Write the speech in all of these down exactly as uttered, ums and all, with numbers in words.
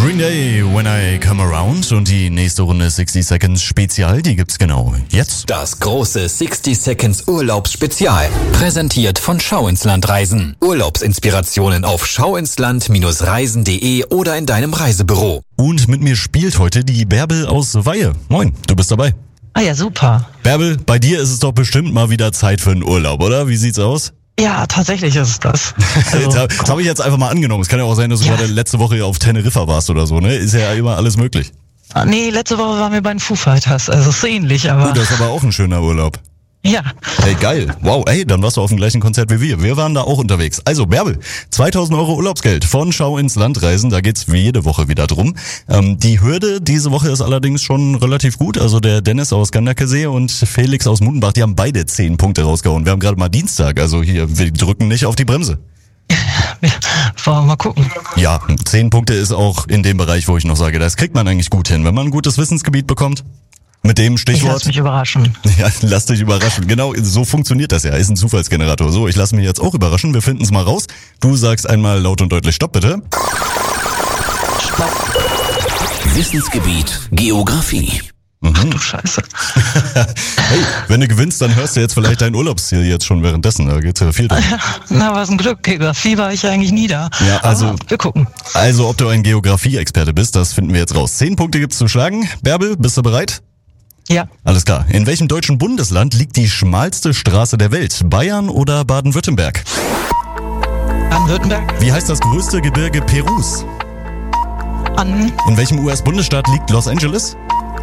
Green Day, When I Come Around, und die nächste Runde sixty Seconds Spezial, die gibt's genau jetzt. Das große sixty Seconds Urlaubsspezial. Präsentiert von Schau ins Land Reisen. Urlaubsinspirationen auf schauinsland Reisen punkt de oder in deinem Reisebüro. Und mit mir spielt heute die Bärbel aus Weihe. Moin, du bist dabei. Ah ja, super. Bärbel, bei dir ist es doch bestimmt mal wieder Zeit für einen Urlaub, oder? Wie sieht's aus? Ja, tatsächlich ist es das. Also, das das habe ich jetzt einfach mal angenommen. Es kann ja auch sein, dass du Ja. gerade letzte Woche auf Teneriffa warst oder so, ne? Ist ja immer alles möglich. ah, nee, letzte Woche waren wir bei den Foo Fighters, also ist so ähnlich, aber Oh, das ist aber auch ein schöner Urlaub. ja. Hey, geil. Wow, ey, dann warst du auf dem gleichen Konzert wie wir. Wir waren da auch unterwegs. Also, Bärbel, zweitausend Euro Urlaubsgeld von Schau ins Land Reisen. Da geht's wie jede Woche wieder drum. Ähm, die Hürde diese Woche ist allerdings schon relativ gut. Also der Dennis aus Ganderkesee und Felix aus Mudenbach, die haben beide zehn Punkte rausgehauen. Wir haben gerade mal Dienstag, also hier, wir drücken nicht auf die Bremse. Wollen wir mal gucken. Ja, zehn Punkte ist auch in dem Bereich, wo ich noch sage, das kriegt man eigentlich gut hin, wenn man ein gutes Wissensgebiet bekommt. Mit dem Ich Stichwort. lass mich überraschen. Ja, lass dich überraschen. Genau, so funktioniert das ja. Ist ein Zufallsgenerator. So, ich lasse mich jetzt auch überraschen. Wir finden es mal raus. Du sagst einmal laut und deutlich Stopp, bitte. Stopp. Wissensgebiet Geografie. Mhm. Du Scheiße. Hey, wenn du gewinnst, dann hörst du jetzt vielleicht dein Urlaubsziel jetzt schon währenddessen. Da geht's ja viel drum. Na, was ein Glück. Geografie war ich ja eigentlich nie da. Ja, also- Aber wir gucken. Also, ob du ein Geografie-Experte bist, das finden wir jetzt raus. Zehn Punkte gibt's zu schlagen. Bärbel, bist du bereit? Ja, Alles klar. In welchem deutschen Bundesland liegt die schmalste Straße der Welt? Bayern oder Baden-Württemberg? Baden-Württemberg. Wie heißt das größte Gebirge Perus? An In welchem U S-Bundesstaat liegt Los Angeles?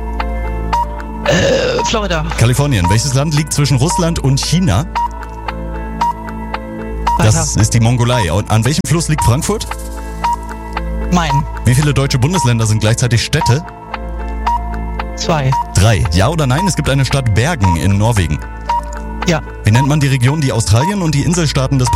äh, Florida. Kalifornien. Welches Land liegt zwischen Russland und China? Das ist die Mongolei. Und an welchem Fluss liegt Frankfurt? Mein. Wie viele deutsche Bundesländer sind gleichzeitig Städte? Zwei. Drei. Ja oder nein? Es gibt eine Stadt Bergen in Norwegen. Ja. Wie nennt man die Region, die Australien und die Inselstaaten des